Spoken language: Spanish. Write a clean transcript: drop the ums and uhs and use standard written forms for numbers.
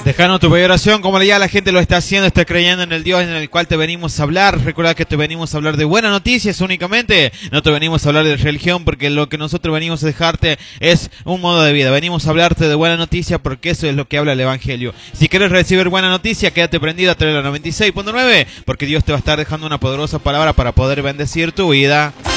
Dejanos tu oración, como ya la gente lo está haciendo, está creyendo en el Dios en el cual te venimos a hablar. Recuerda que te venimos a hablar de buenas noticias únicamente. No te venimos a hablar de religión, porque lo que nosotros venimos a dejarte es un modo de vida. Venimos a hablarte de buena noticia, porque eso es lo que habla el Evangelio. Si quieres recibir buena noticia, quédate prendido a través de la 96.9, porque Dios te va a estar dejando una poderosa palabra para poder bendecir tu vida.